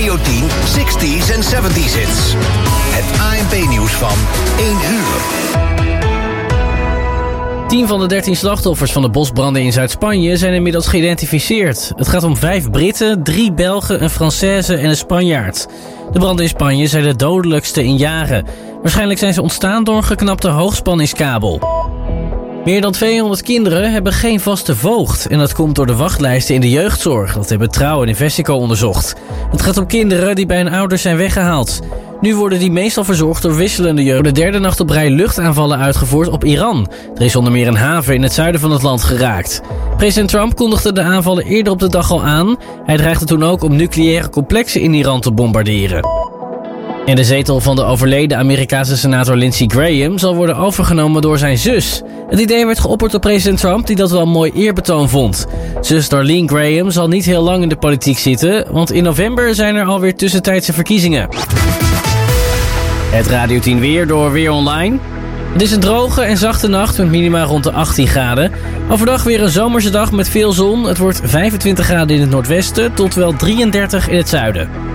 Radio 10 60s en 70s hits. Het ANP-nieuws van 1 uur. 10 van de 13 slachtoffers van de bosbranden in Zuid-Spanje zijn inmiddels geïdentificeerd. Het gaat om 5 Britten, 3 Belgen, een Française en een Spanjaard. De branden in Spanje zijn de dodelijkste in jaren. Waarschijnlijk zijn ze ontstaan door een geknapte hoogspanningskabel. Meer dan 200 kinderen hebben geen vaste voogd. En dat komt door de wachtlijsten in de jeugdzorg. Dat hebben Trouw en Investico onderzocht. Het gaat om kinderen die bij hun ouders zijn weggehaald. Nu worden die meestal verzorgd door wisselende jeugd. De derde nacht op rij luchtaanvallen uitgevoerd op Iran. Er is onder meer een haven in het zuiden van het land geraakt. President Trump kondigde de aanvallen eerder op de dag al aan. Hij dreigde toen ook om nucleaire complexen in Iran te bombarderen. En de zetel van de overleden Amerikaanse senator Lindsey Graham zal worden overgenomen door zijn zus. Het idee werd geopperd door president Trump, die dat wel een mooi eerbetoon vond. Zus Darlene Graham zal niet heel lang in de politiek zitten, want in november zijn er alweer tussentijdse verkiezingen. Het Radio 10 weer door Weer Online. Het is een droge en zachte nacht met minima rond de 18 graden. Overdag weer een zomerse dag met veel zon. Het wordt 25 graden in het noordwesten tot wel 33 in het zuiden.